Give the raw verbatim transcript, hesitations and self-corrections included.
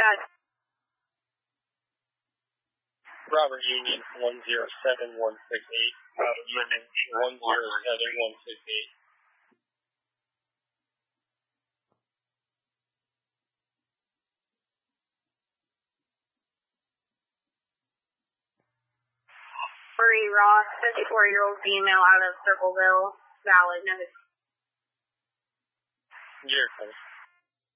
ahead. Robert Union, one zero seven one six eight. Robert Union, one zero seven one six eight. Marie Ross, fifty-four-year-old female out of Circleville, valid. Notice. Jericho.